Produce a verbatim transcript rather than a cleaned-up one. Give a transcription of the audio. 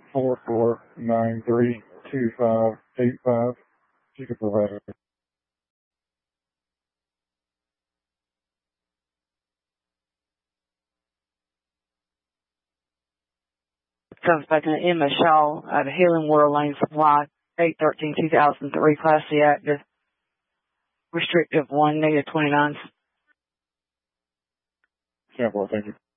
four four nine three two five eight five. You can provide it. Comes back in Emma Shaw out of Healing World Lane Supply, eight thirteen two thousand three, Class C active, restrictive one, negative twenty-nine. Sample, thank you.